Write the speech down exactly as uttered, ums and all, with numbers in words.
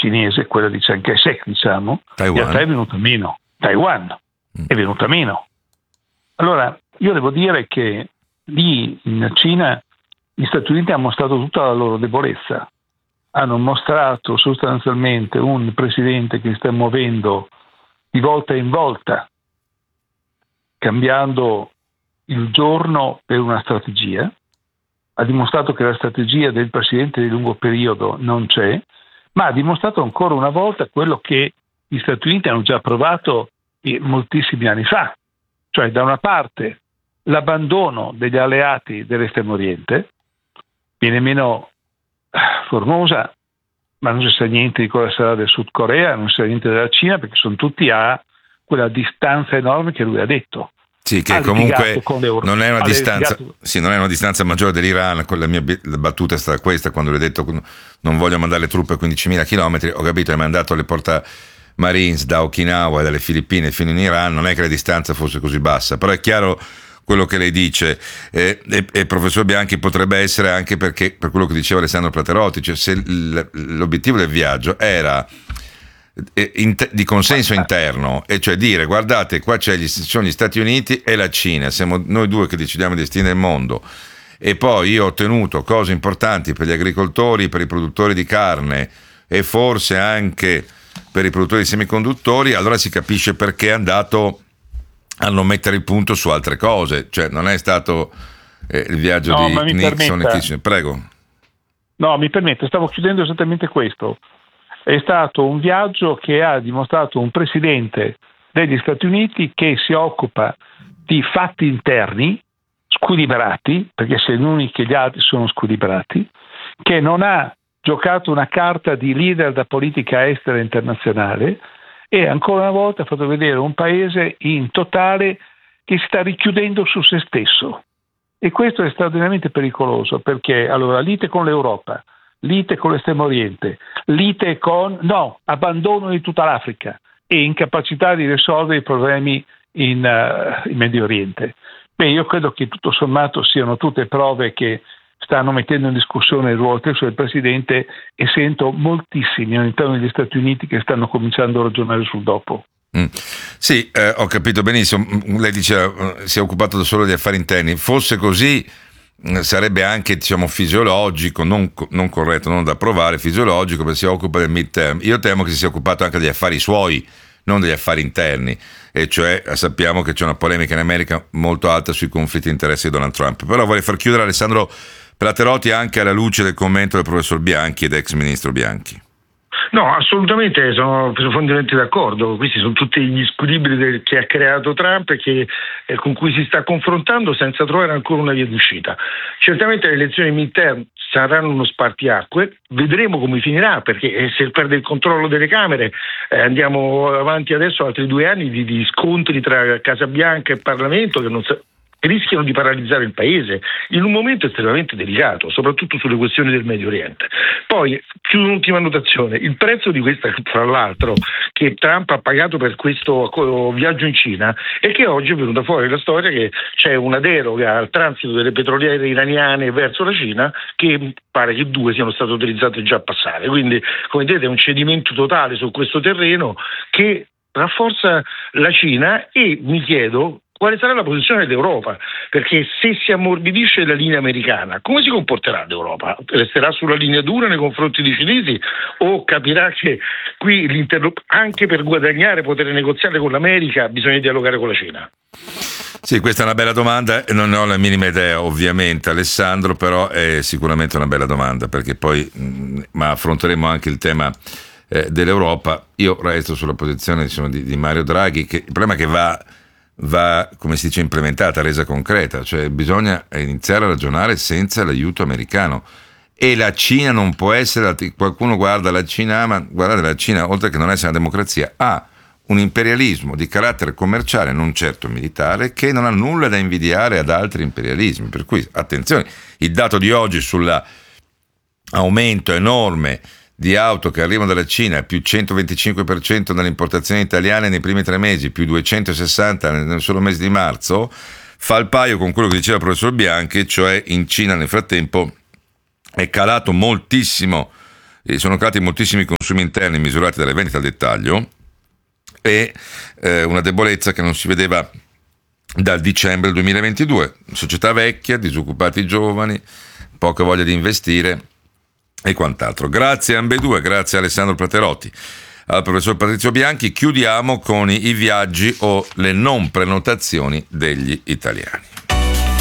cinese, quella di Chiang Kai-shek, diciamo, Taiwan. in realtà è venuta meno. Taiwan Mm. è venuta meno. Allora, io devo dire che lì in Cina gli Stati Uniti hanno mostrato tutta la loro debolezza. Hanno mostrato sostanzialmente un presidente che sta muovendo di volta in volta, cambiando il giorno per una strategia. Ha dimostrato che la strategia del presidente di lungo periodo non c'è, ma ha dimostrato ancora una volta quello che gli Stati Uniti hanno già provato moltissimi anni fa, cioè da una parte l'abbandono degli alleati dell'estremo oriente, viene meno Formosa, ma non si sa niente di cosa sarà del Sud Corea, non si sa niente della Cina, perché sono tutti a quella distanza enorme che lui ha detto. Sì, che Ha comunque non è una ha distanza, litigato. sì, non è una distanza maggiore dell'Iran. Con la mia la battuta è stata questa, quando le ho detto non voglio mandare le truppe a quindicimila chilometri, ho capito, hai mandato le porta Marines da Okinawa e dalle Filippine fino in Iran, non è che la distanza fosse così bassa, però è chiaro quello che lei dice, eh, e, e professor Bianchi potrebbe essere anche perché, per quello che diceva Alessandro Platerotti, cioè se l'obiettivo del viaggio era di consenso interno, e cioè dire guardate qua c'è gli, ci sono gli Stati Uniti e la Cina, siamo noi due che decidiamo i destini del mondo, e poi io ho ottenuto cose importanti per gli agricoltori, per i produttori di carne e forse anche per i produttori di semiconduttori, allora si capisce perché è andato a non mettere il punto su altre cose, cioè non è stato eh, il viaggio no, di Nixon e Kissinger. Prego. No, mi permette, stavo chiudendo esattamente questo. È stato un viaggio che ha dimostrato un presidente degli Stati Uniti che si occupa di fatti interni squilibrati, perché se l'unico che gli altri sono squilibrati, che non ha giocato una carta di leader da politica estera internazionale, e ancora una volta ha fatto vedere un paese in totale che si sta richiudendo su se stesso, e questo è straordinariamente pericoloso, perché allora lite con l'Europa, lite con l'Estremo Oriente, lite con no, abbandono di tutta l'Africa e incapacità di risolvere i problemi in, uh, in Medio Oriente. Beh, io credo che tutto sommato siano tutte prove che stanno mettendo in discussione il ruolo stesso del Presidente, e sento moltissimi all'interno degli Stati Uniti che stanno cominciando a ragionare sul dopo. Mm. Sì, eh, ho capito benissimo. Lei diceva eh, si è occupato solo di affari interni. Fosse così eh, sarebbe anche, diciamo, fisiologico, non, non corretto, non da approvare, fisiologico, perché si occupa del midterm. Io temo che si sia occupato anche degli affari suoi, non degli affari interni, e cioè sappiamo che c'è una polemica in America molto alta sui conflitti di interessi di Donald Trump. Però vorrei far chiudere Alessandro Platerotti anche alla luce del commento del professor Bianchi ed ex ministro Bianchi. No, assolutamente, sono profondamente d'accordo. Questi sono tutti gli squilibri del, che ha creato Trump e che, eh, con cui si sta confrontando senza trovare ancora una via d'uscita. Certamente le elezioni midterm saranno uno spartiacque, vedremo come finirà, perché eh, se perde il controllo delle Camere eh, andiamo avanti adesso altri due anni di, di scontri tra Casa Bianca e Parlamento che non sa- rischiano di paralizzare il paese in un momento estremamente delicato, soprattutto sulle questioni del Medio Oriente. Poi, chiudo un'ultima annotazione, il prezzo di questa, tra l'altro, che Trump ha pagato per questo viaggio in Cina, è che oggi è venuta fuori la storia che c'è una deroga al transito delle petroliere iraniane verso la Cina, che pare che due siano state utilizzate già a passare, quindi come vedete è un cedimento totale su questo terreno che rafforza la Cina, e mi chiedo quale sarà la posizione dell'Europa, perché se si ammorbidisce la linea americana, come si comporterà l'Europa? Resterà sulla linea dura nei confronti dei cinesi, o capirà che qui anche per guadagnare potere negoziare con l'America bisogna dialogare con la Cina? Sì, questa è una bella domanda e non ne ho la minima idea, ovviamente, Alessandro, però è sicuramente una bella domanda, perché poi mh, ma affronteremo anche il tema eh, dell'Europa. Io resto sulla posizione, diciamo, di, di Mario Draghi, che il problema è che va va, come si dice, implementata, resa concreta, cioè bisogna iniziare a ragionare senza l'aiuto americano, e la Cina non può essere, qualcuno guarda la Cina, ma guardate, la Cina, oltre che non essere una democrazia, ha un imperialismo di carattere commerciale, non certo militare, che non ha nulla da invidiare ad altri imperialismi, per cui attenzione, il dato di oggi sull'aumento enorme di auto che arrivano dalla Cina, più centoventicinque per cento nelle importazioni italiane nei primi tre mesi, più duecentosessanta nel solo mese di marzo, fa il paio con quello che diceva il professor Bianchi, cioè in Cina nel frattempo è calato moltissimo E sono calati moltissimi consumi interni misurati dalle vendite al dettaglio e eh, una debolezza che non si vedeva dal dicembre del duemilaventidue. Società vecchia, disoccupati giovani, poca voglia di investire e quant'altro. Grazie a ambedue, grazie a Alessandro Praterotti, al professor Patrizio Bianchi. Chiudiamo con i viaggi o le non prenotazioni degli italiani.